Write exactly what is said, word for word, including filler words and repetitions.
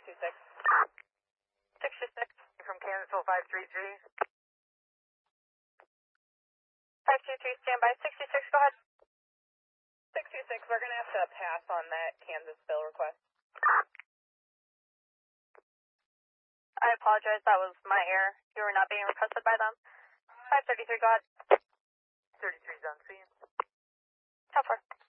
two six. six two six. From Kansasville five three three. five two three, standby. six two six, go ahead. six two six, we're going to have to pass on that Kansasville request. I apologize, that was my error. You were not being requested by them. five thirty-three, go ahead. thirty-three is on scene. ten four.